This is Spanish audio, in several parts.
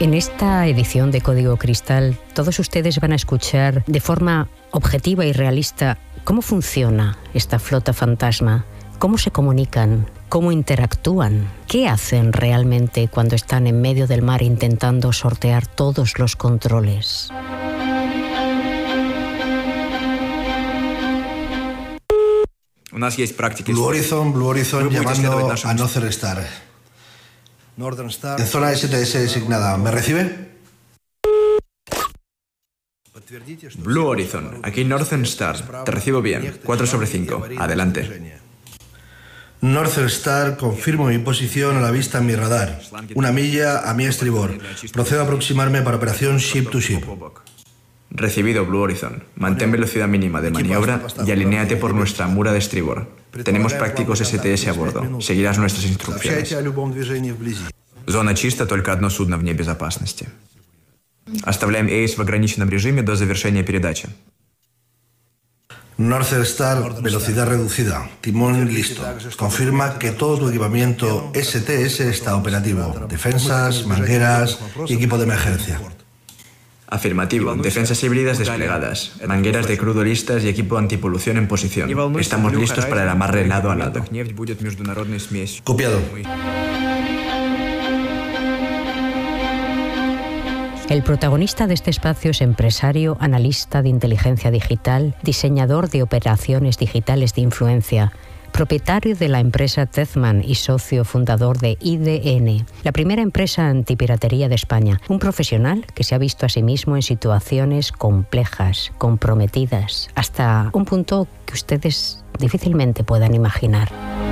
En esta edición de Código Cristal, todos ustedes van a escuchar de forma objetiva y realista cómo funciona esta flota fantasma, cómo se comunican, cómo interactúan, qué hacen realmente cuando están en medio del mar intentando sortear todos los controles. Blue Horizon llamando a Northern Star. En zona STS designada. ¿Me recibe? Blue Horizon, aquí Northern Star. Te recibo bien. 4/5. Adelante. Northern Star, confirmo mi posición a la vista en mi radar. 1 milla a mi estribor. Procedo a aproximarme para operación Ship to Ship. Recibido, Blue Horizon. Mantén velocidad mínima de maniobra y alinéate por nuestra mura de estribor. Tenemos prácticos STS a bordo. Seguirás nuestras instrucciones. Зона чиста, только одно судно вне безопасности. Оставляем эйс в ограниченном режиме до завершения передачи. Northern Star, velocidad reducida. Timón listo. Confirma que todo tu equipamiento STS está operativo. Defensas, mangueras y equipo de emergencia. Afirmativo. Defensas híbridas desplegadas, mangueras de crudo listas y equipo antipolución en posición. Estamos listos para el amarre lado a lado. Copiado. El protagonista de este espacio es empresario, analista de inteligencia digital, diseñador de operaciones digitales de influencia, propietario de la empresa Tezman y socio fundador de IDN, la primera empresa antipiratería de España. Un profesional que se ha visto a sí mismo en situaciones complejas, comprometidas, hasta un punto que ustedes difícilmente puedan imaginar.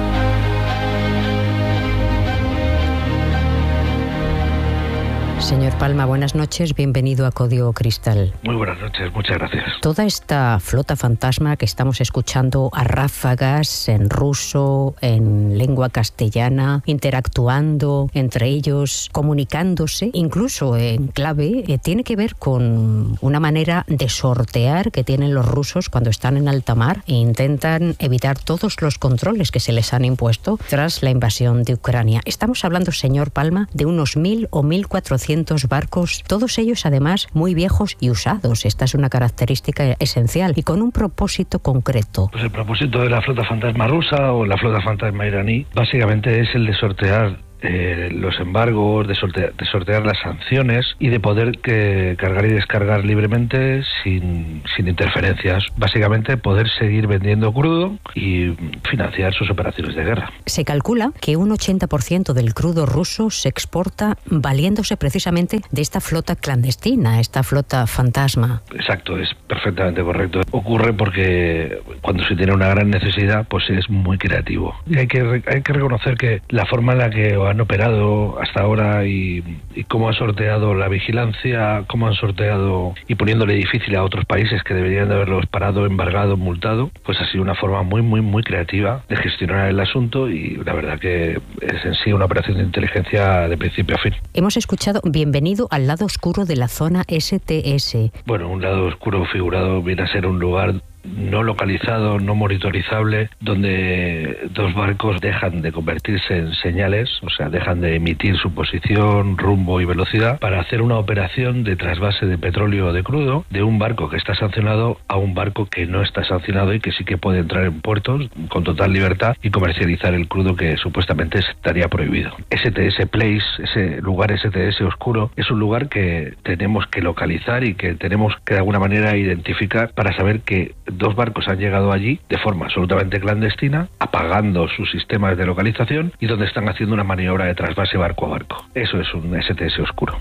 Señor Palma, buenas noches, bienvenido a Código Cristal. Muy buenas noches, muchas gracias. Toda esta flota fantasma que estamos escuchando a ráfagas en ruso, en lengua castellana, interactuando entre ellos, comunicándose, incluso en clave, tiene que ver con una manera de sortear que tienen los rusos cuando están en alta mar e intentan evitar todos los controles que se les han impuesto tras la invasión de Ucrania. Estamos hablando, señor Palma, de unos 1.000 o 1.400 barcos, todos ellos además muy viejos y usados. Esta es una característica esencial y con un propósito concreto. Pues el propósito de la flota fantasma rusa o la flota fantasma iraní básicamente es el de sortear los embargos, de sortear las sanciones y de poder cargar y descargar libremente sin interferencias. Básicamente poder seguir vendiendo crudo y financiar sus operaciones de guerra. Se calcula que un 80% del crudo ruso se exporta valiéndose precisamente de esta flota clandestina, esta flota fantasma. Exacto, es perfectamente correcto. Ocurre porque cuando se tiene una gran necesidad, pues es muy creativo. Y hay que reconocer que la forma en la que han operado hasta ahora y cómo han sorteado la vigilancia, cómo han sorteado y poniéndole difícil a otros países que deberían de haberlos parado, embargado, multado, pues ha sido una forma muy creativa de gestionar el asunto y la verdad que es en sí una operación de inteligencia de principio a fin. Hemos escuchado bienvenido al lado oscuro de la zona STS. Bueno, un lado oscuro figurado viene a ser un lugar no localizado, no monitorizable, donde dos barcos dejan de convertirse en señales, o sea, dejan de emitir su posición, rumbo y velocidad para hacer una operación de trasvase de petróleo o de crudo de un barco que está sancionado a un barco que no está sancionado y que sí que puede entrar en puertos con total libertad y comercializar el crudo que supuestamente estaría prohibido. STS Place, ese lugar STS oscuro, es un lugar que tenemos que localizar y que tenemos que de alguna manera identificar para saber que dos barcos han llegado allí de forma absolutamente clandestina, apagando sus sistemas de localización y donde están haciendo una maniobra de trasvase barco a barco. Eso es un STS oscuro.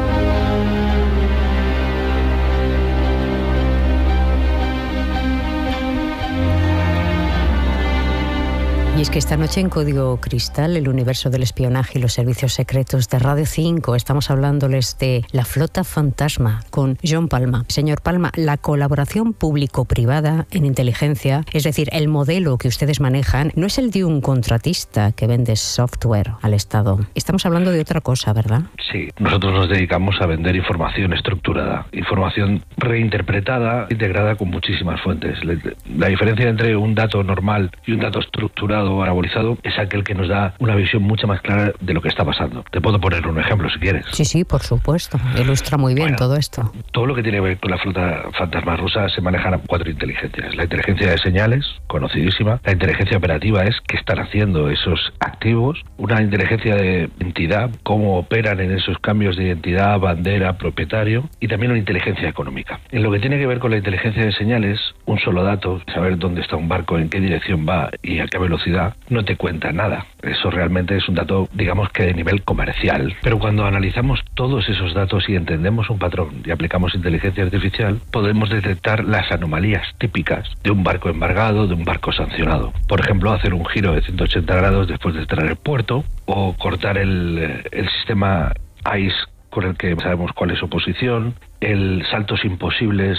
Y es que esta noche en Código Cristal, el universo del espionaje y los servicios secretos de Radio 5, estamos hablándoles de la flota fantasma con John Palma. Señor Palma, la colaboración público-privada en inteligencia, es decir, el modelo que ustedes manejan, no es el de un contratista que vende software al Estado. Estamos hablando de otra cosa, ¿verdad? Sí, nosotros nos dedicamos a vender información estructurada, información reinterpretada, integrada con muchísimas fuentes. La diferencia entre un dato normal y un dato estructurado video anabolizado es aquel que nos da una visión mucho más clara de lo que está pasando. Te puedo poner un ejemplo si quieres. Sí, por supuesto. Ilustra muy bien todo esto. Todo lo que tiene que ver con la flota fantasma rusa se manejan 4 inteligencias. La inteligencia de señales, conocidísima. La inteligencia operativa es qué están haciendo esos activos. Una inteligencia de identidad, cómo operan en esos cambios de identidad, bandera, propietario. Y también una inteligencia económica. En lo que tiene que ver con la inteligencia de señales, un solo dato, saber dónde está un barco, en qué dirección va y a qué velocidad, no te cuenta nada. Eso realmente es un dato, digamos que de nivel comercial. Pero cuando analizamos todos esos datos y entendemos un patrón y aplicamos inteligencia artificial, podemos detectar las anomalías típicas de un barco embargado, de un barco sancionado. Por ejemplo, hacer un giro de 180 grados después de entrar al puerto o cortar el sistema ICE con el que sabemos cuál es su posición, saltos imposibles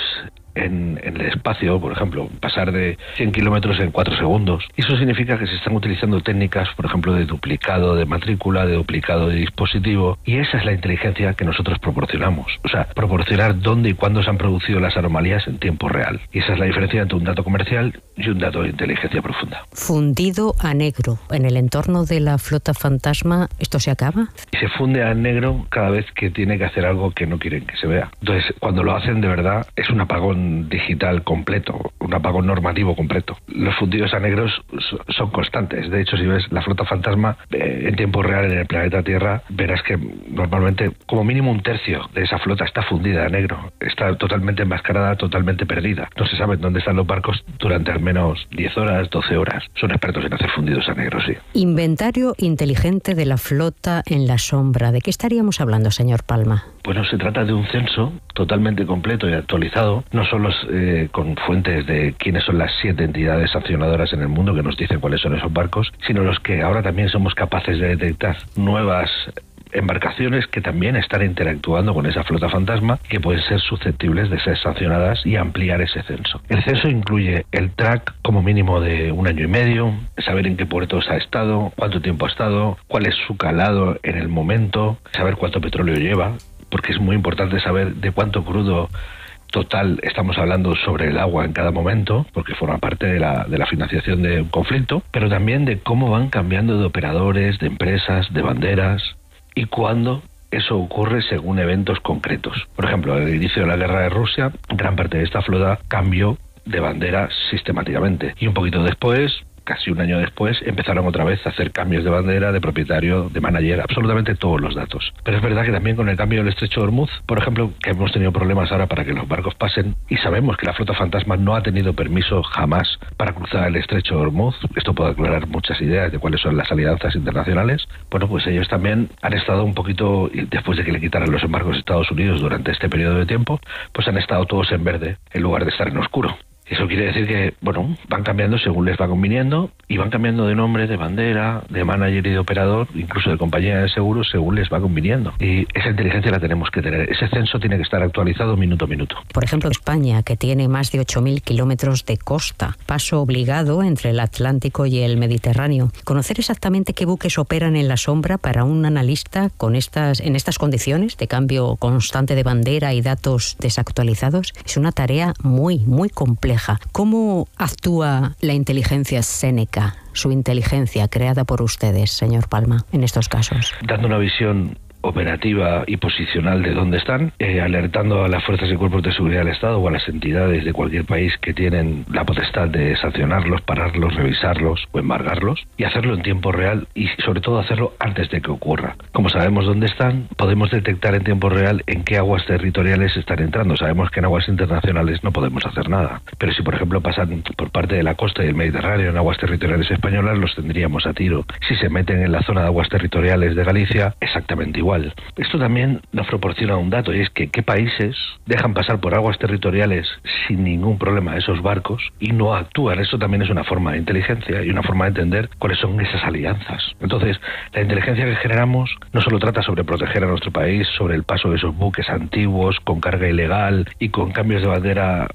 en el espacio, por ejemplo, pasar de 100 kilómetros en 4 segundos. Eso significa que se están utilizando técnicas, por ejemplo, de duplicado de matrícula, de duplicado de dispositivo, y esa es la inteligencia que nosotros proporcionamos. O sea, proporcionar dónde y cuándo se han producido las anomalías en tiempo real. Y esa es la diferencia entre un dato comercial y un dato de inteligencia profunda. Fundido a negro. En el entorno de la flota fantasma, ¿esto se acaba? Y se funde a negro cada vez que tiene que hacer algo que no quieren que se vea. Entonces, cuando lo hacen de verdad, es un apagón digital completo, un apagón normativo completo. Los fundidos a negros son constantes. De hecho, si ves la flota fantasma en tiempo real en el planeta Tierra, verás que normalmente como mínimo un tercio de esa flota está fundida a negro. Está totalmente enmascarada, totalmente perdida. No se sabe dónde están los barcos durante al menos 10 horas, 12 horas. Son expertos en hacer fundidos a negro, sí. Inventario inteligente de la flota en la sombra. ¿De qué estaríamos hablando, señor Palma? Bueno, se trata de un censo totalmente completo y actualizado, no solo con fuentes de quiénes son las 7 entidades sancionadoras en el mundo que nos dicen cuáles son esos barcos, sino los que ahora también somos capaces de detectar nuevas embarcaciones que también están interactuando con esa flota fantasma, que pueden ser susceptibles de ser sancionadas y ampliar ese censo. El censo incluye el track como mínimo de 1 año y medio, saber en qué puertos ha estado, cuánto tiempo ha estado, cuál es su calado en el momento, saber cuánto petróleo lleva, porque es muy importante saber de cuánto crudo total estamos hablando sobre el agua en cada momento, porque forma parte de la financiación de un conflicto, pero también de cómo van cambiando de operadores, de empresas, de banderas, y cuándo eso ocurre según eventos concretos. Por ejemplo, al inicio de la guerra de Rusia, gran parte de esta flota cambió de bandera sistemáticamente, y un poquito después, casi un año después, empezaron otra vez a hacer cambios de bandera, de propietario, de manager, absolutamente todos los datos. Pero es verdad que también con el cambio del estrecho de Hormuz, por ejemplo, que hemos tenido problemas ahora para que los barcos pasen, y sabemos que la flota fantasma no ha tenido permiso jamás para cruzar el estrecho de Hormuz. Esto puede aclarar muchas ideas de cuáles son las alianzas internacionales. Bueno, pues ellos también han estado un poquito, después de que le quitaran los embargos a Estados Unidos durante este periodo de tiempo, pues han estado todos en verde en lugar de estar en oscuro. Eso quiere decir que, bueno, van cambiando según les va conviniendo y van cambiando de nombre, de bandera, de manager y de operador, incluso de compañía de seguros, según les va conviniendo. Y esa inteligencia la tenemos que tener. Ese censo tiene que estar actualizado minuto a minuto. Por ejemplo, España, que tiene más de 8.000 kilómetros de costa, paso obligado entre el Atlántico y el Mediterráneo. Conocer exactamente qué buques operan en la sombra para un analista en estas condiciones de cambio constante de bandera y datos desactualizados es una tarea muy, muy compleja. ¿Cómo actúa la inteligencia Seneca, su inteligencia creada por ustedes, señor Palma, en estos casos? Dando una visión operativa y posicional de dónde están, alertando a las fuerzas y cuerpos de seguridad del Estado o a las entidades de cualquier país que tienen la potestad de sancionarlos, pararlos, revisarlos o embargarlos, y hacerlo en tiempo real y sobre todo hacerlo antes de que ocurra. Como sabemos dónde están, podemos detectar en tiempo real en qué aguas territoriales están entrando. Sabemos que en aguas internacionales no podemos hacer nada, pero si por ejemplo pasan por parte de la costa y el Mediterráneo en aguas territoriales españolas, los tendríamos a tiro. Si se meten en la zona de aguas territoriales de Galicia, exactamente igual. Esto también nos proporciona un dato, y es que qué países dejan pasar por aguas territoriales sin ningún problema esos barcos y no actúan. Esto también es una forma de inteligencia y una forma de entender cuáles son esas alianzas. Entonces, la inteligencia que generamos no solo trata sobre proteger a nuestro país, sobre el paso de esos buques antiguos con carga ilegal y con cambios de bandera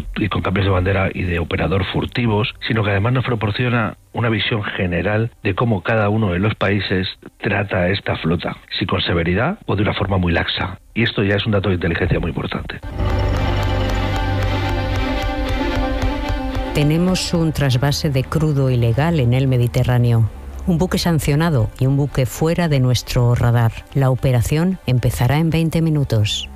y de operador furtivos, sino que además nos proporciona una visión general de cómo cada uno de los países trata a esta flota, si con severidad o de una forma muy laxa. Y esto ya es un dato de inteligencia muy importante. Tenemos un trasvase de crudo ilegal en el Mediterráneo. Un buque sancionado y un buque fuera de nuestro radar. La operación empezará en 20 minutos.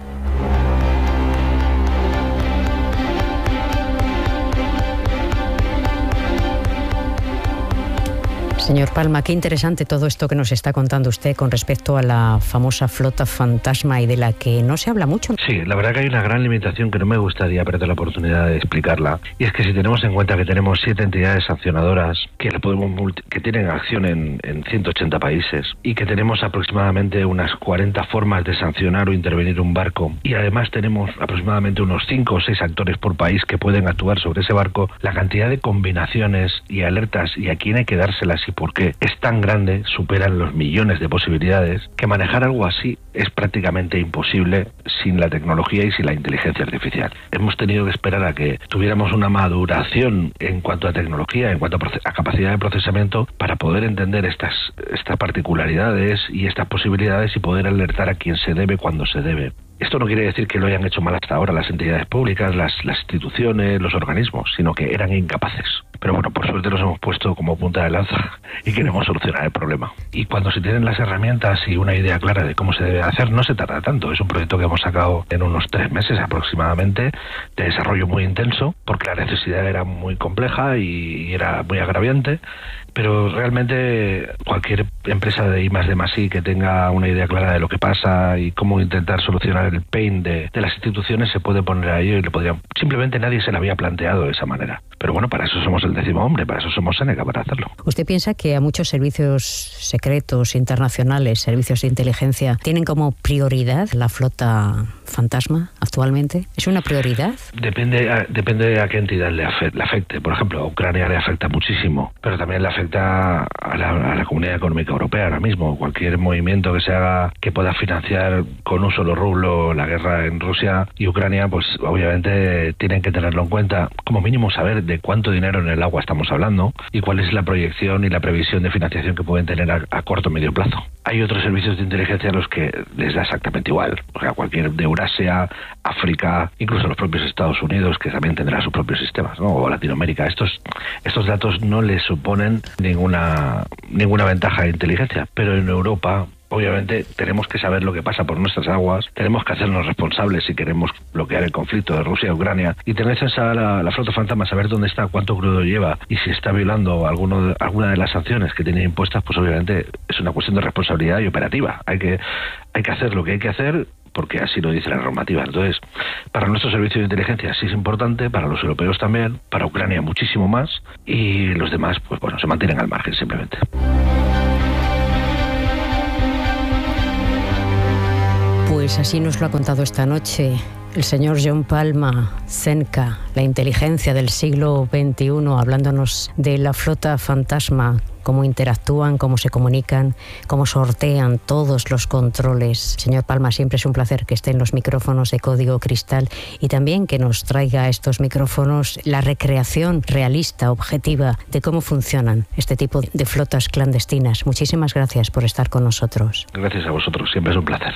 Señor Palma, qué interesante todo esto que nos está contando usted con respecto a la famosa flota fantasma y de la que no se habla mucho. Sí, la verdad que hay una gran limitación que no me gustaría perder la oportunidad de explicarla. Y es que si tenemos en cuenta que tenemos 7 entidades sancionadoras que tienen acción en 180 países y que tenemos aproximadamente unas 40 formas de sancionar o intervenir un barco, y además tenemos aproximadamente unos 5 o 6 actores por país que pueden actuar sobre ese barco, la cantidad de combinaciones y alertas y a quién hay que dárselas y por qué es tan grande, superan los millones de posibilidades, que manejar algo así es prácticamente imposible sin la tecnología y sin la inteligencia artificial. Hemos tenido que esperar a que tuviéramos una maduración en cuanto a tecnología, en cuanto a capacidad de procesamiento, para poder entender estas particularidades y estas posibilidades y poder alertar a quien se debe cuando se debe. Esto no quiere decir que lo hayan hecho mal hasta ahora las entidades públicas, las instituciones, los organismos, sino que eran incapaces. Pero bueno, por suerte nos hemos puesto como punta de lanza y queremos solucionar el problema. Y cuando se tienen las herramientas y una idea clara de cómo se debe hacer, no se tarda tanto. Es un proyecto que hemos sacado en unos 3 meses aproximadamente, de desarrollo muy intenso, porque la necesidad era muy compleja y era muy agraviante. Pero realmente cualquier empresa de I+D+I que tenga una idea clara de lo que pasa y cómo intentar solucionar el pain de las instituciones se puede poner a ello y lo podría. Simplemente nadie se lo había planteado de esa manera. Pero bueno, para eso somos el 10º hombre, para eso somos Seneca, para hacerlo. ¿Usted piensa que a muchos servicios secretos internacionales, servicios de inteligencia, tienen como prioridad la flota fantasma actualmente? ¿Es una prioridad? Depende a qué entidad le afecte. Por ejemplo, a Ucrania le afecta muchísimo, pero también le afecta a la Comunidad Económica Europea ahora mismo. Cualquier movimiento que se haga que pueda financiar con un solo rublo la guerra en Rusia y Ucrania, pues obviamente tienen que tenerlo en cuenta. Como mínimo saber de cuánto dinero en el agua estamos hablando y cuál es la proyección y la previsión de financiación que pueden tener a corto o medio plazo. Hay otros servicios de inteligencia a los que les da exactamente igual. O sea, cualquier de Eurasia, África, incluso los propios Estados Unidos, que también tendrá sus propios sistemas, ¿no? O Latinoamérica. Estos datos no les suponen ninguna ventaja de inteligencia, pero en Europa obviamente tenemos que saber lo que pasa por nuestras aguas, tenemos que hacernos responsables si queremos bloquear el conflicto de Rusia y Ucrania, y tener la flota fantasma, saber dónde está, cuánto crudo lleva y si está violando alguna de las sanciones que tiene impuestas, pues obviamente es una cuestión de responsabilidad y operativa. Hay que hacer lo que hay que hacer porque así lo dice la normativa. Entonces, para nuestro servicio de inteligencia sí es importante, para los europeos también, para Ucrania muchísimo más, y los demás, pues bueno, se mantienen al margen simplemente. Pues así nos lo ha contado esta noche el señor John Palma, Seneca, la inteligencia del siglo XXI, hablándonos de la flota fantasma, cómo interactúan, cómo se comunican, cómo sortean todos los controles. Señor Palma, siempre es un placer que esté en los micrófonos de Código Cristal y también que nos traiga a estos micrófonos la recreación realista, objetiva, de cómo funcionan este tipo de flotas clandestinas. Muchísimas gracias por estar con nosotros. Gracias a vosotros, siempre es un placer.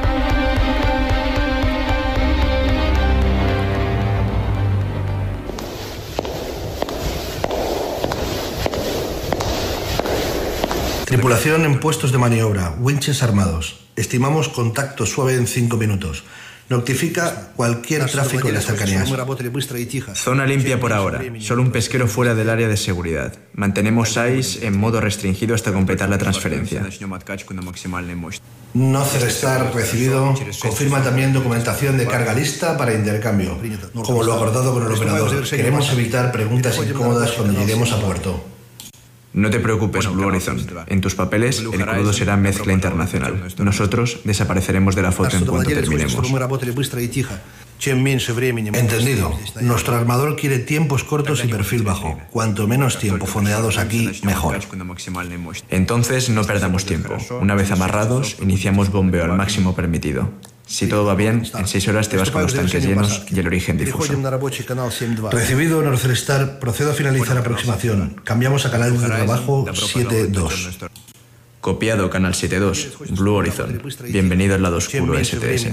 Tripulación en puestos de maniobra, winches armados. Estimamos contacto suave en 5 minutos. Notifica cualquier tráfico de cercanías. Zona limpia por ahora. Solo un pesquero fuera del área de seguridad. Mantenemos ICE en modo restringido hasta completar la transferencia. No Celestar recibido. Confirma también documentación de carga lista para intercambio, como lo acordado con el operador. Queremos evitar preguntas incómodas cuando lleguemos a puerto. No te preocupes, Blue Horizon. En tus papeles, el crudo será mezcla internacional. Nosotros desapareceremos de la foto en cuanto terminemos. Entendido. Nuestro armador quiere tiempos cortos y perfil bajo. Cuanto menos tiempo fondeados aquí, mejor. Entonces, no perdamos tiempo. Una vez amarrados, iniciamos bombeo al máximo permitido. Si todo va bien, en 6 horas te vas con los tanques llenos y el origen difuso. Recibido, Norcelestar. Procedo a finalizar aproximación. Cambiamos a canal de trabajo 7-2. Copiado, canal 7-2. Blue Horizon. Bienvenido al lado oscuro STS.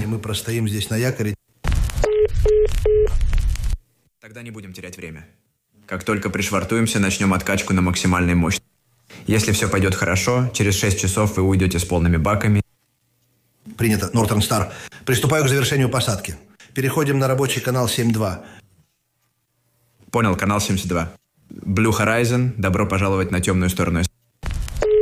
Как только пришвартуемся, начнем откачку на максимальной мощности. Если все пойдет хорошо, через 6 часов вы уйдете с полными баками. Принято, Northern Star. Приступаю к завершению посадки. Переходим на рабочий канал 7.2. Понял, канал 72. Blue Horizon, добро пожаловать на темную сторону.